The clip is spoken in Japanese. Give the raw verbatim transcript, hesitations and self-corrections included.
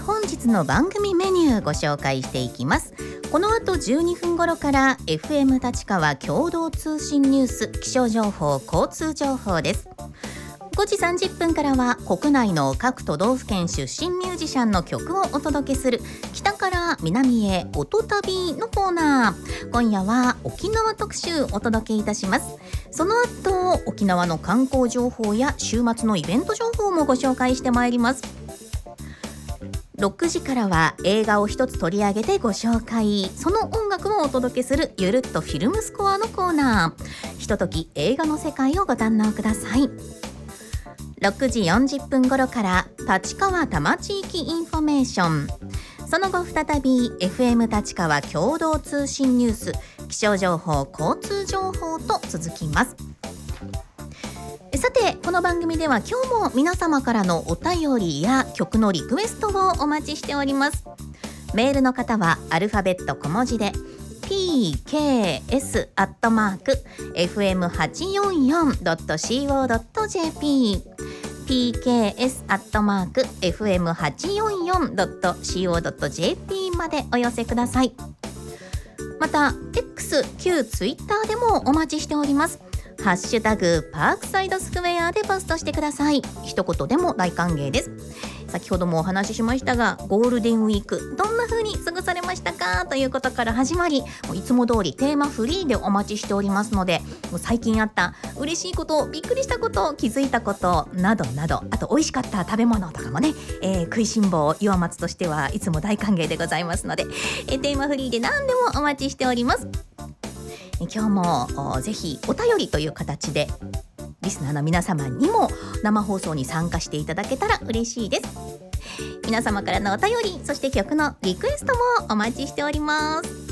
本日の番組メニューご紹介していきます。この後じゅうにふん頃から エフエム 立川共同通信ニュース気象情報交通情報です。ごじさんじゅっぷんからは国内の各都道府県出身ミュージシャンの曲をお届けする北から南へ音旅のコーナー。今夜は沖縄特集お届けいたします。その後沖縄の観光情報や週末のイベント情報もご紹介してまいります。ろくじからは映画を一つ取り上げてご紹介、その音楽をお届けするゆるっとフィルムスコアのコーナー。ひととき映画の世界をご堪能ください。ろくじよんじゅっぷん頃から立川多摩地域インフォメーション、その後再び エフエム 立川共同通信ニュース気象情報交通情報と続きます。さてこの番組では今日も皆様からのお便りや曲のリクエストをお待ちしております。メールの方はアルファベット小文字で ピーケーエス アットマーク エフエムはちよんよん ドット シーオー ドット ジェーピー ピーケーエス アットマーク エフエムはちよんよん ドット シーオー ドット ジェーピー までお寄せください。また X 旧 Twitter でもお待ちしております。ハッシュタグパークサイドスクエアでポストしてください。一言でも大歓迎です。先ほどもお話ししましたが、ゴールデンウィークどんな風に過ごされましたかということから始まり、もういつも通りテーマフリーでお待ちしておりますので、もう最近あった嬉しいこと、びっくりしたこと、気づいたことなどなど、あと美味しかった食べ物とかもね、えー、食いしん坊岩松としてはいつも大歓迎でございますので、えー、テーマフリーで何でもお待ちしております。今日もぜひお便りという形でリスナーの皆様にも生放送に参加していただけたら嬉しいです。皆様からのお便り、そして曲のリクエストもお待ちしております。